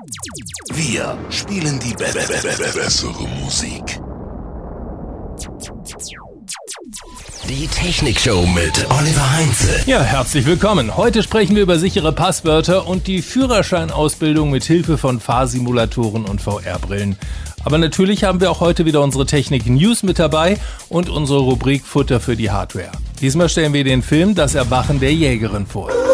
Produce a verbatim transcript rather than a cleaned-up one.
Wir spielen die be be be be bessere Musik. Die Technikshow mit Oliver Heinze. Ja, herzlich willkommen. Heute sprechen wir über sichere Passwörter und die Führerscheinausbildung mit Hilfe von Fahrsimulatoren und V R-Brillen. Aber natürlich haben wir auch heute wieder unsere Technik-News mit dabei und unsere Rubrik Futter für die Hardware. Diesmal stellen wir den Film Das Erwachen der Jägerin vor.